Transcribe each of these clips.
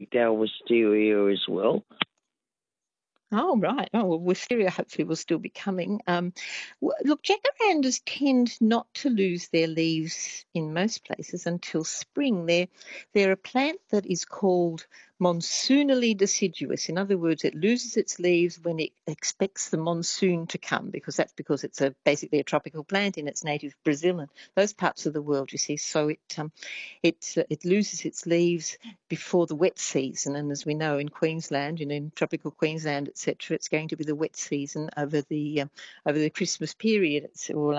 our wisteria as well. Oh, right. Oh, well, wisteria hopefully will still be coming. Look, jacarandas tend not to lose their leaves in most places until spring. They're a plant that is called monsoonally deciduous. In other words, it loses its leaves when it expects the monsoon to come, because it's basically a tropical plant in its native Brazil and those parts of the world, you see. So it loses its leaves before the wet season, and as we know in Queensland, in tropical Queensland, etc., it's going to be the wet season over the Christmas period. It's all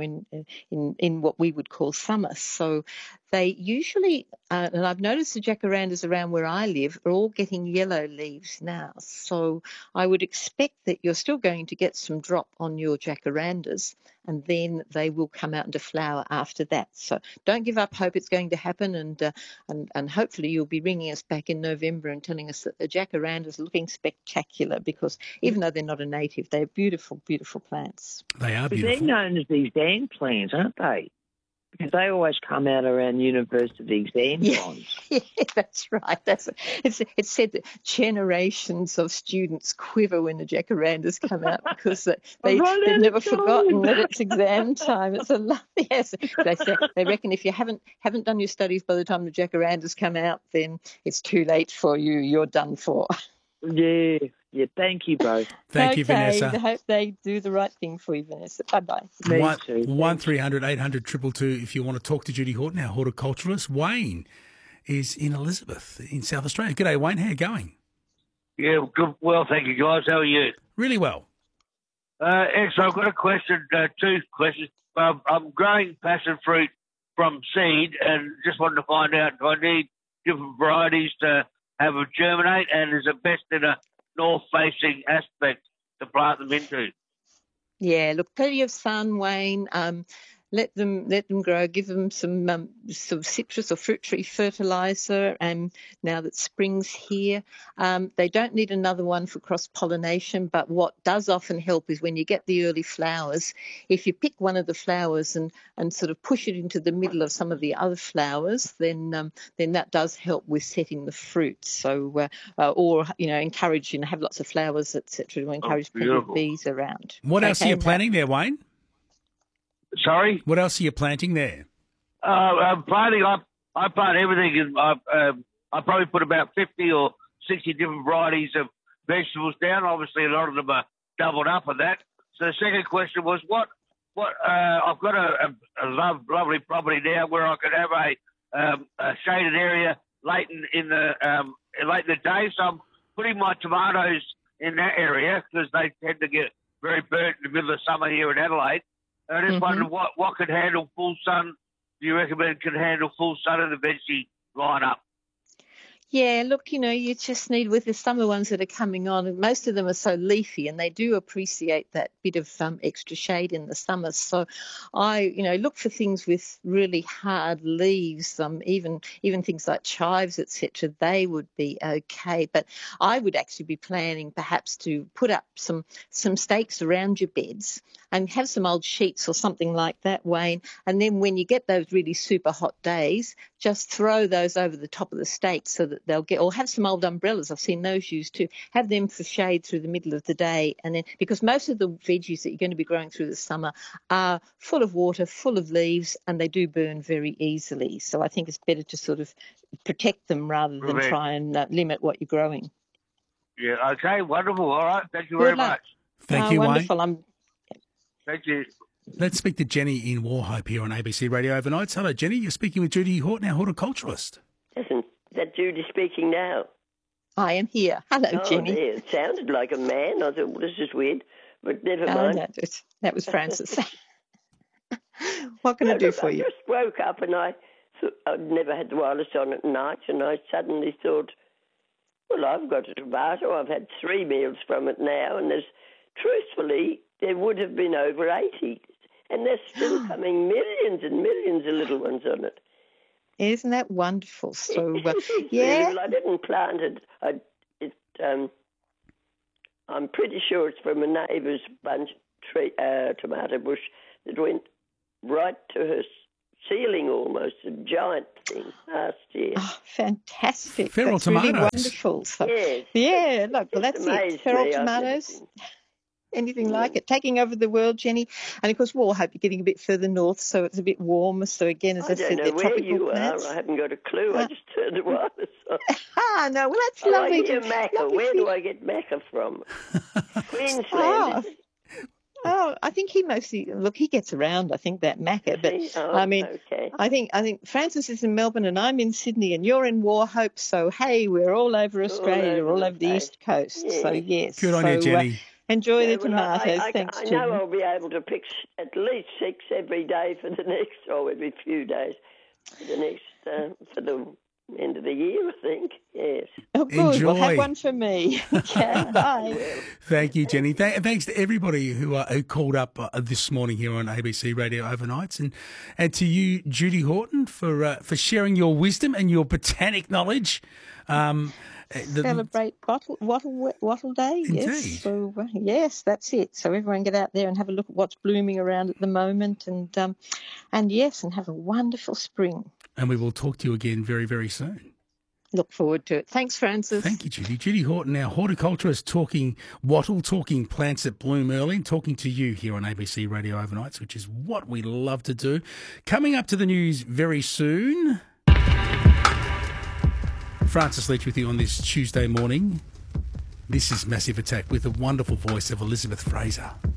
in what we would call summer. So they usually, and I've noticed the jacarandas around where I live are all getting yellow leaves now. So I would expect that you're still going to get some drop on your jacarandas, and then they will come out into flower after that. So don't give up hope. It's going to happen, and hopefully you'll be ringing us back in November and telling us that the jacarandas are looking spectacular, because even though they're not a native, they're beautiful, beautiful plants. They are But beautiful. they're known as these sand plants, aren't they? Because they always come out around university sand ponds. Yeah, that's right. It's said that generations of students quiver when the jacarandas come out, because they've never forgotten that it's exam time. It's a lovely. Yes, they reckon if you haven't done your studies by the time the jacarandas come out, then it's too late for you. You're done for. Yeah. Thank you both. Thank you, Vanessa. I hope they do the right thing for you, Vanessa. Bye-bye. 1300 800 222 if you want to talk to Judy Horton, our horticulturalist. Wayne is in Elizabeth in South Australia. G'day, Wayne. How are you going? Yeah, good. Well, thank you, guys. How are you? Really well. Excellent. I've got a question, two questions. I'm growing passion fruit from seed and just wanted to find out, do I need different varieties to have them germinate, and is it best in a north-facing aspect to plant them into? Yeah, look, plenty of sun, Wayne. Let them grow. Give them some sort of citrus or fruit tree fertilizer. And now that spring's here, they don't need another one for cross pollination. But what does often help is when you get the early flowers. If you pick one of the flowers and sort of push it into the middle of some of the other flowers, then that does help with setting the fruit. So or encourage have lots of flowers, etc. to encourage plenty of bees around. What else are you planting there, Wayne? Sorry? What else are you planting there? I'm planting. I plant everything. I probably put about 50 or 60 different varieties of vegetables down. Obviously, a lot of them are doubled up on that. So the second question was, what I've got a lovely property now where I could have a shaded area late in the day. So I'm putting my tomatoes in that area because they tend to get very burnt in the middle of summer here in Adelaide. I just wondered what could handle full sun. Do you recommend can handle full sun in the veggie lineup? Yeah, look, you just need, with the summer ones that are coming on, and most of them are so leafy and they do appreciate that bit of extra shade in the summer. So I, look for things with really hard leaves, even things like chives, etc. They would be okay. But I would actually be planning perhaps to put up some stakes around your beds and have some old sheets or something like that, Wayne. And then when you get those really super hot days, just throw those over the top of the stakes so that they'll get, or have some old umbrellas. I've seen those used too. Have them for shade through the middle of the day. And then, because most of the veggies that you're going to be growing through the summer are full of water, full of leaves, and they do burn very easily. So I think it's better to sort of protect them rather than try and limit what you're growing. Yeah, okay, wonderful. All right, thank you very much. Thank you, wonderful. Wayne. Thank you. Let's speak to Jenny in Warhope here on ABC Radio Overnights. Hello, Jenny. You're speaking with Judy Horton, our horticulturalist. Isn't that Judy speaking now? I am here. Hello, Jenny. Dear. It sounded like a man. I thought, well, this is weird, but never mind. No, that was Francis. What can I do for you? I just woke up and I thought I'd never had the wireless on at night, and I suddenly thought, well, I've got a tomato. I've had 3 meals from it now, and truthfully, there would have been over 80. And there's still coming millions and millions of little ones on it. Isn't that wonderful? So, yeah. Well, I didn't plant it. I'm pretty sure it's from a neighbour's tomato bush that went right to her ceiling almost, a giant thing last year. Oh, fantastic. Feral That's tomatoes. really wonderful. So, Yes. yeah, look, well, that's Amazed it. Feral me. I've never tomatoes. seen- Anything like it, taking over the world, Jenny. And of course, I hope you're getting a bit further north, so it's a bit warmer. So again, as I I said, don't they're know where tropical you plants. are. I haven't got a clue. I just turned the wireless on. Ah, no, well, that's Oh, I lovely. hear Macca. lovely Where for do you. I get Macca from? Queensland. Oh, is it? oh, I think he gets around. I think that Macca, but See? Oh, I mean, okay. I think Francis is in Melbourne and I'm in Sydney and you're in Wauchope. So hey, we're all over Australia, over all the over the place. East Coast. Yeah. So yes, Good on you, Jenny. Enjoy Yeah, the well, tomatoes. I Thanks, know Judy. I'll be able to pick at least 6 every day for the next, or every few days for the next, for the end of the year, I think. Yes. Oh, good. Well, Enjoy. have one for me. Yeah, bye. Thank you, Jenny. Thanks to everybody who called up this morning here on ABC Radio Overnights, and to you, Judy Horton, for sharing your wisdom and your botanic knowledge. Celebrate Wattle Day. Indeed. Yes. So yes, that's it. So everyone get out there and have a look at what's blooming around at the moment, and yes, and have a wonderful spring. And we will talk to you again very, very soon. Look forward to it. Thanks, Francis. Thank you, Judy. Judy Horton, our horticulturist, talking wattle, talking plants that bloom early, and talking to you here on ABC Radio Overnights, which is what we love to do. Coming up to the news very soon. Francis Leach with you on this Tuesday morning. This is Massive Attack with the wonderful voice of Elizabeth Fraser.